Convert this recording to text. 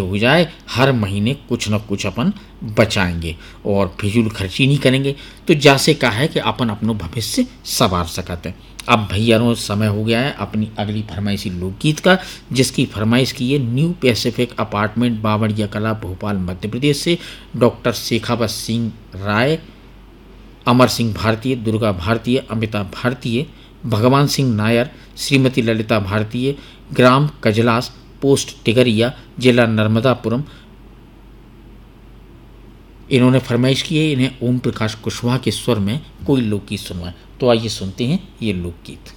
हो जाए, हर महीने कुछ न कुछ अपन बचाएंगे और फिजूल खर्ची नहीं करेंगे, तो जैसे कहा है कि अपन अपनो भविष्य संवार सकते हैं। अब भैया समय हो गया है अपनी अगली फरमाइशी लोकगीत का, जिसकी फरमाइश की है न्यू पैसिफिक अपार्टमेंट, बावड़िया कला, भोपाल, मध्य प्रदेश से डॉक्टर शेखावत सिंह राय, अमर सिंह भारतीय, दुर्गा भारतीय, अमिता भारतीय, भगवान सिंह नायर, श्रीमती ललिता भारतीय, ग्राम कजलास, पोस्ट टिगरिया, जिला नर्मदापुरम। इन्होंने फरमाइश की है इन्हें ओम प्रकाश कुशवाहा के स्वर में कोई लोकगीत सुनवाएं। तो आइए सुनते हैं ये लोकगीत।